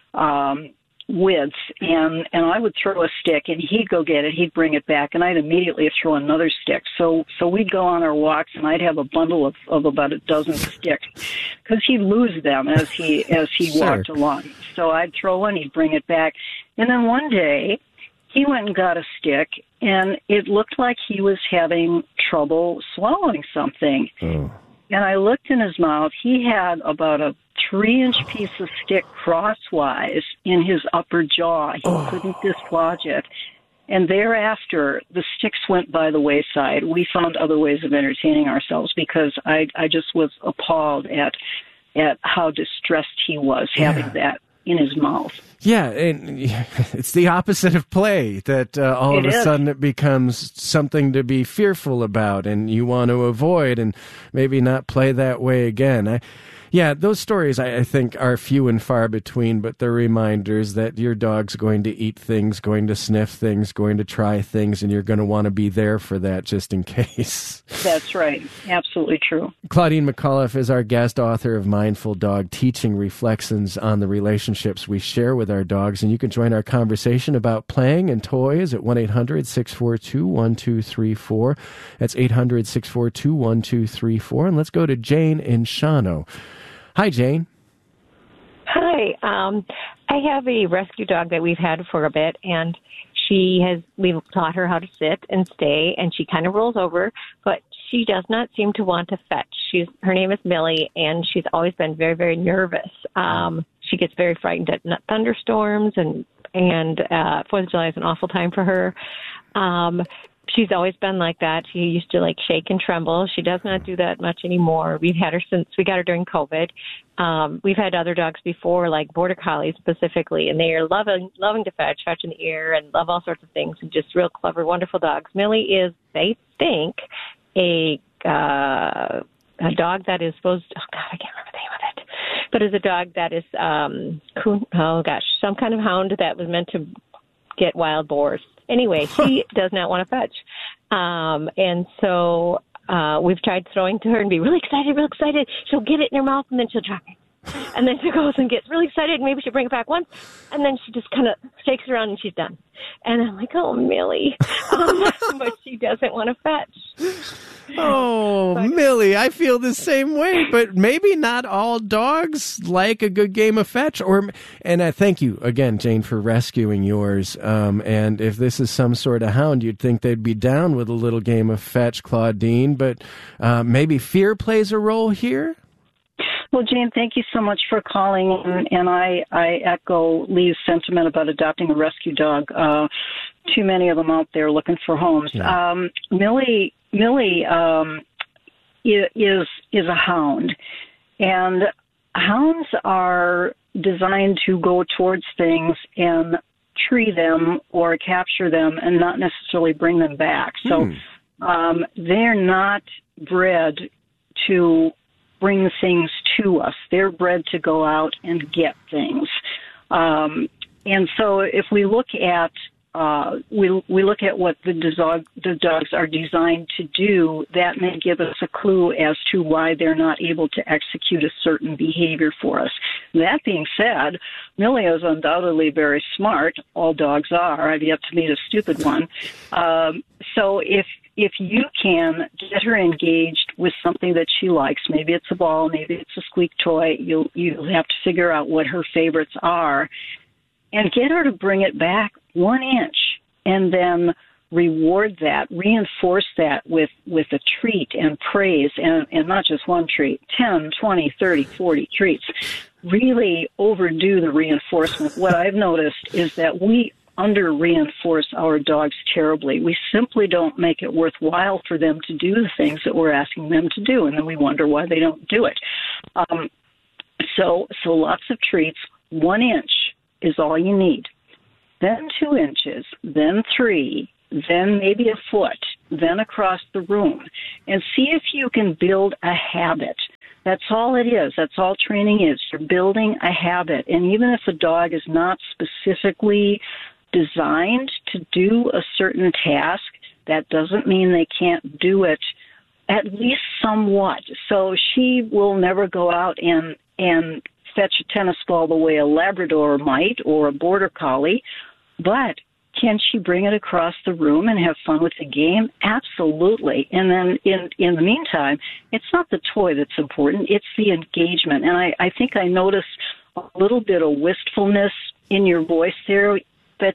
S18: width, and I would throw a stick, and he'd go get it, he'd bring it back, and I'd immediately throw another stick. So we'd go on our walks, and I'd have a bundle of about a dozen sticks, because he'd lose them as he walked along. So I'd throw one, he'd bring it back, and then one day he went and got a stick, and it looked like he was having trouble swallowing something.
S4: Oh.
S18: And I looked in his mouth. He had about a 3-inch piece of stick crosswise in his upper jaw. He couldn't dislodge it. And thereafter, the sticks went by the wayside. We found other ways of entertaining ourselves because I just was appalled at how distressed he was having that in his mouth.
S4: Yeah, and it's the opposite of play, that all of a sudden it becomes something to be fearful about and you want to avoid and maybe not play that way again. Those stories I think are few and far between, but they're reminders that your dog's going to eat things, going to sniff things, going to try things, and you're going to want to be there for that just in case.
S18: That's right. Absolutely true.
S4: Claudine McAuliffe is our guest, author of Mindful Dog, teaching reflections on the relationships we share with our dogs, and you can join our conversation about playing and toys at 1-800-642-1234. That's 800-642-1234. And let's go to Jane in Shawano. Hi, Jane.
S19: Hi. I have a rescue dog that we've had for a bit, and we've taught her how to sit and stay, and she kind of rolls over, but she does not seem to want to fetch. Her name is Millie, and she's always been very, very nervous. She gets very frightened at thunderstorms, and 4th of July is an awful time for her. She's always been like that. She used to shake and tremble. She does not do that much anymore. We've had her since we got her during COVID. We've had other dogs before, like Border Collies specifically, and they are loving to fetch in the ear and love all sorts of things, and just real clever, wonderful dogs. Millie is, they think, a dog that is supposed to, I can't remember the name of it, but is a dog that is, some kind of hound that was meant to get wild boars. Anyway, she does not want to fetch. And so we've tried throwing to her and be really excited. She'll get it in her mouth, and then she'll drop it. And then she goes and gets really excited, and maybe she'll bring it back once, and then she just kind of shakes it around, and she's done. And I'm like, oh, Millie. But she doesn't want to fetch.
S4: Oh, Millie, I feel the same way, but maybe not all dogs like a good game of fetch. And I thank you again, Jane, for rescuing yours. And if this is some sort of hound, you'd think they'd be down with a little game of fetch, Claudine. But maybe fear plays a role here?
S18: Well, Jane, thank you so much for calling, and I echo Lee's sentiment about adopting a rescue dog. Too many of them out there looking for homes. Yeah. Millie is a hound, and hounds are designed to go towards things and tree them or capture them and not necessarily bring them back. So they're not bred to bring things to us. They're bred to go out and get things. And so if we look at we look at what the dogs are designed to do, that may give us a clue as to why they're not able to execute a certain behavior for us. That being said, Millie is undoubtedly very smart. All dogs are. I've yet to meet a stupid one. So if you can get her engaged with something that she likes, maybe it's a ball, maybe it's a squeak toy, you'll have to figure out what her favorites are, and get her to bring it back 1 inch, and then reward that, reinforce that with a treat and praise, and not just one treat, 10, 20, 30, 40 treats. Really overdo the reinforcement. What I've noticed is that we under-reinforce our dogs terribly. We simply don't make it worthwhile for them to do the things that we're asking them to do, and then we wonder why they don't do it. So lots of treats. 1 inch is all you need. Then 2 inches, then 3, then maybe a foot, then across the room. And see if you can build a habit. That's all it is. That's all training is. You're building a habit. And even if a dog is not specifically designed to do a certain task, that doesn't mean they can't do it at least somewhat. So she will never go out and fetch a tennis ball the way a Labrador might or a Border Collie, but can she bring it across the room and have fun with the game? Absolutely. And then in the meantime, it's not the toy that's important, it's the engagement. And I think I noticed a little bit of wistfulness in your voice there, that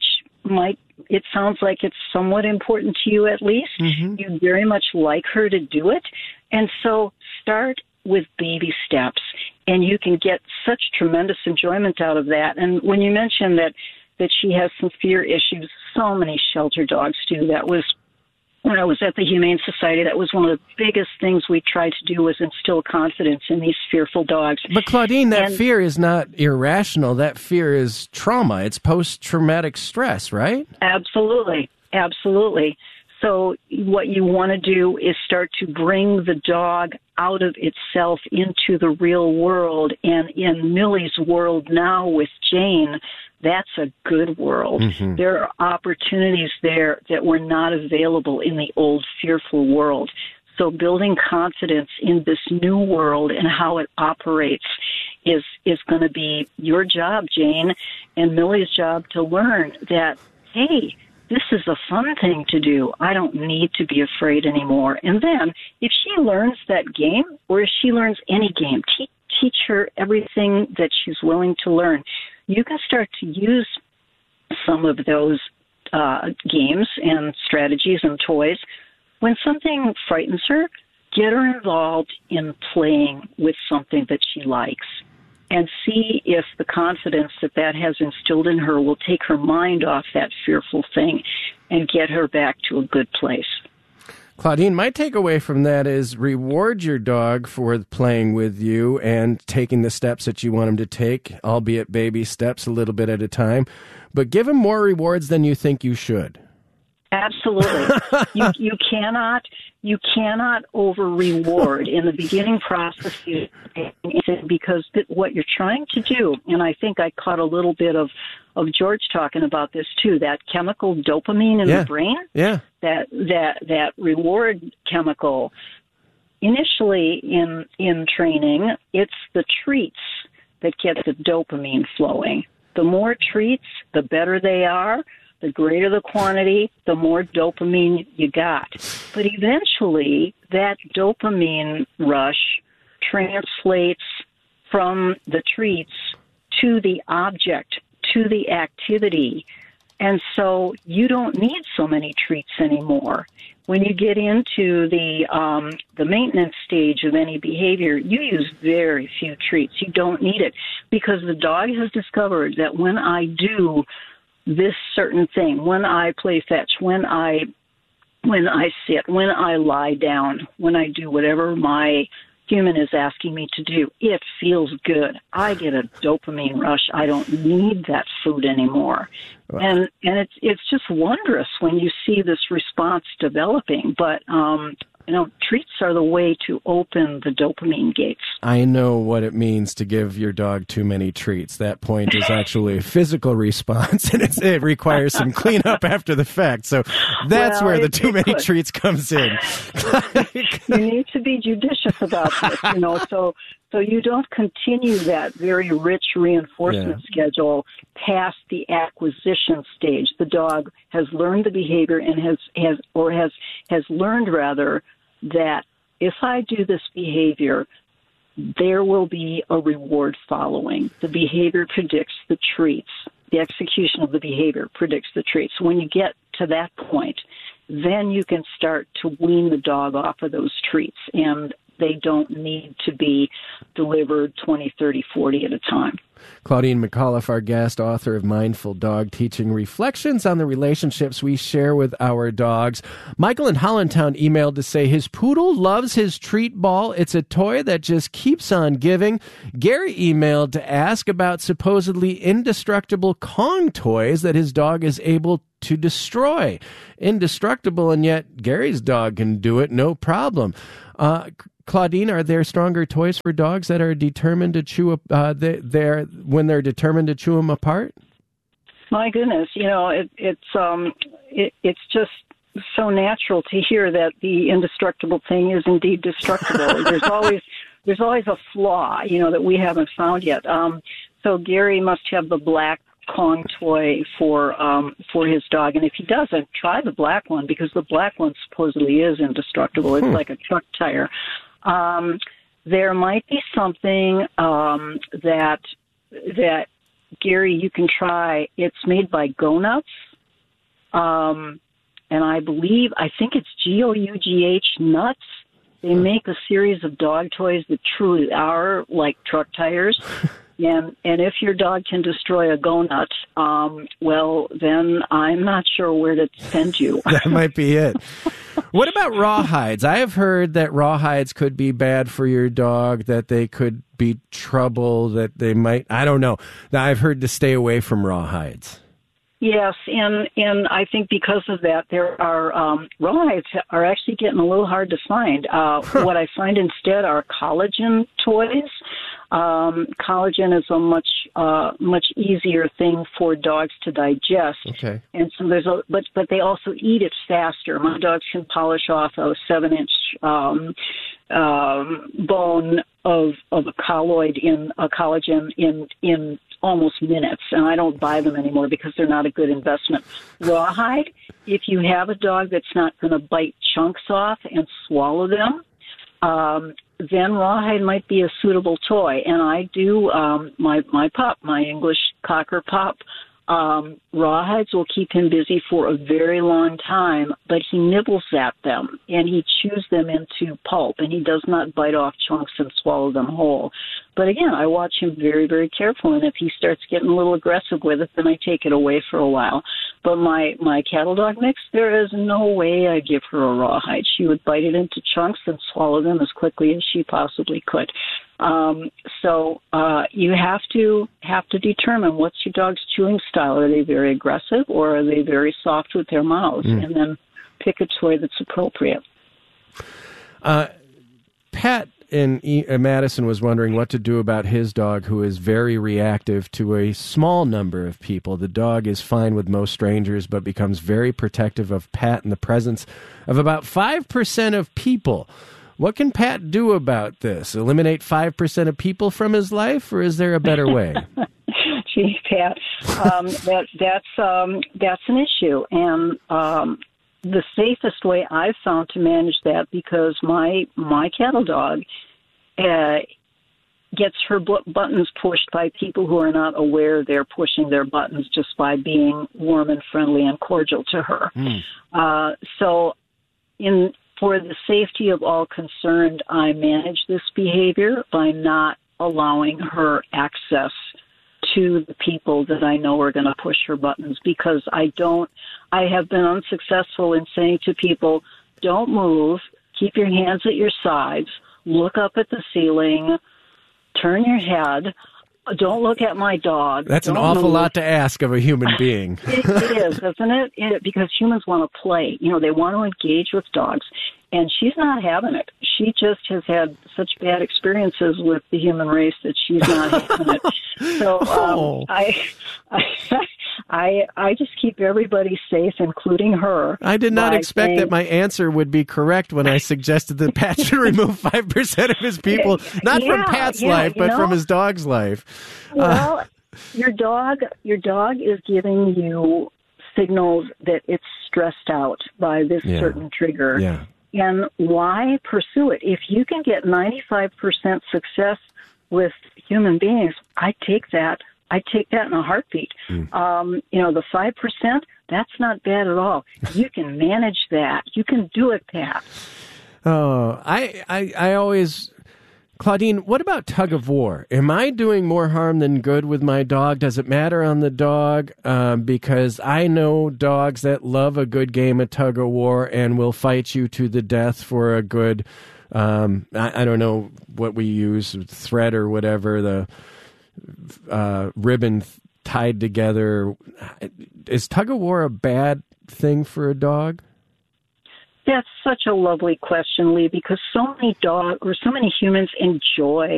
S18: it sounds like it's somewhat important to you at least. Mm-hmm. You very much like her to do it. And so start with baby steps, and you can get such tremendous enjoyment out of that. And when you mentioned that she has some fear issues, so many shelter dogs do. That was, when I was at the Humane Society, that was one of the biggest things we tried to do, was instill confidence in these fearful dogs.
S4: But Claudine, that fear is not irrational. That fear is trauma. It's post-traumatic stress, right?
S18: Absolutely. Absolutely. So what you want to do is start to bring the dog out of itself into the real world. And in Millie's world now with Jane, that's a good world. Mm-hmm. There are opportunities there that were not available in the old fearful world. So building confidence in this new world and how it operates is going to be your job, Jane, and Millie's job to learn that, hey, this is a fun thing to do. I don't need to be afraid anymore. And then if she learns that game, or if she learns any game, teach her everything that she's willing to learn. You can start to use some of those games and strategies and toys. When something frightens her, get her involved in playing with something that she likes, and see if the confidence that has instilled in her will take her mind off that fearful thing and get her back to a good place.
S4: Claudine, my takeaway from that is reward your dog for playing with you and taking the steps that you want him to take, albeit baby steps, a little bit at a time, but give him more rewards than you think you should.
S18: Absolutely. You cannot over-reward in the beginning process, because what you're trying to do, and I think I caught a little bit of George talking about this too, that chemical dopamine in the brain, that reward chemical. Initially in training, it's the treats that get the dopamine flowing. The more treats, the better they are. The greater the quantity, the more dopamine you got. But eventually, that dopamine rush translates from the treats to the object, to the activity. And so you don't need so many treats anymore. When you get into the maintenance stage of any behavior, you use very few treats. You don't need it, because the dog has discovered that when I do this certain thing, when I play fetch, when I sit, when I lie down, when I do whatever my human is asking me to do, it feels good. I get a dopamine rush. I don't need that food anymore. Wow. And it's just wondrous when you see this response developing. But treats are the way to open the dopamine gates.
S4: I know what it means to give your dog too many treats. That point is actually a physical response, and it requires some cleanup after the fact. So that's where the too many treats comes in.
S18: You need to be judicious about this, so you don't continue that very rich reinforcement schedule past the acquisition stage. The dog has learned the behavior and has learned rather that if I do this behavior, there will be a reward following. The behavior predicts the treats. The execution of the behavior predicts the treats. When you get to that point, then you can start to wean the dog off of those treats, and they don't need to be delivered 20, 30, 40 at a time.
S4: Claudine McAuliffe, our guest, author of Mindful Dog Teaching, Reflections on the Relationships We Share with Our Dogs. Michael in Hollandtown emailed to say his poodle loves his treat ball. It's a toy that just keeps on giving. Gary emailed to ask about supposedly indestructible Kong toys that his dog is able to destroy. Indestructible, and yet Gary's dog can do it, no problem. Claudine, are there stronger toys for dogs that are determined to chew when they're determined to chew them apart?
S18: My goodness, it's just so natural to hear that the indestructible thing is indeed destructible. There's always a flaw, that we haven't found yet. So Gary must have the black Kong toy for his dog, and if he doesn't, try the black one, because the black one supposedly is indestructible. It's like a truck tire. There might be something that Gary, you can try. It's made by Go Nuts, and I think it's GOUGH Nuts. They make a series of dog toys that truly are like truck tires. And if your dog can destroy a Go Nut, well, then I'm not sure where to send you.
S4: That might be it. What about rawhides? I have heard that rawhides could be bad for your dog, that they could be trouble, that they might, I don't know. Now, I've heard to stay away from rawhides.
S18: Yes, and I think because of that, there are rawhides are actually getting a little hard to find. What I find instead are collagen toys. Collagen is a much easier thing for dogs to digest.
S4: Okay.
S18: And so but they also eat it faster. My dogs can polish off a 7-inch bone of a collagen in almost minutes, and I don't buy them anymore because they're not a good investment. Rawhide, if you have a dog that's not going to bite chunks off and swallow them, then rawhide might be a suitable toy. And I do, my English Cocker pup, rawhides will keep him busy for a very long time, but he nibbles at them and he chews them into pulp, and he does not bite off chunks and swallow them whole. But again, I watch him very, very carefully, and if he starts getting a little aggressive with it, then I take it away for a while. But my cattle dog mix, there is no way I give her a rawhide. She would bite it into chunks and swallow them as quickly as she possibly could. So you have to determine what's your dog's chewing style. Are they very aggressive, or are they very soft with their mouths? And then pick a toy that's appropriate.
S4: Pat in Madison was wondering what to do about his dog, who is very reactive to a small number of people. The dog is fine with most strangers, but becomes very protective of Pat in the presence of about 5% of people. What can Pat do about this? Eliminate 5% of people from his life, or is there a better way?
S18: Gee, Pat, that's an issue, and the safest way I've found to manage that, because my cattle dog gets her buttons pushed by people who are not aware they're pushing their buttons, just by being warm and friendly and cordial to her. For the safety of all concerned, I manage this behavior by not allowing her access to the people that I know are going to push her buttons, because I have been unsuccessful in saying to people, don't move, keep your hands at your sides, look up at the ceiling, turn your head, Don't look at my dog.
S4: That's an
S18: Don't
S4: awful
S18: move.
S4: lot to ask of a human being.
S18: It is, isn't it? Because humans want to play. They want to engage with dogs. And she's not having it. She just has had such bad experiences with the human race that she's not having it. So I just keep everybody safe, including her.
S4: I did not expect that my answer would be correct when I suggested that Pat should remove 5% of his people, not from Pat's life, but from his dog's life.
S18: Well, your dog is giving you signals that it's stressed out by this certain trigger.
S4: Yeah.
S18: And why pursue it? If you can get 95% success with human beings, I take that. I take that in a heartbeat. The 5%, that's not bad at all. You can manage that. You can do it, Pat.
S4: Oh, I always... Claudine, what about tug of war? Am I doing more harm than good with my dog? Does it matter on the dog? Because I know dogs that love a good game of tug of war and will fight you to the death for a good, I don't know what we use, thread or whatever, the ribbon tied together. Is tug of war a bad thing for a dog?
S18: That's such a lovely question, Lee, because so many humans enjoy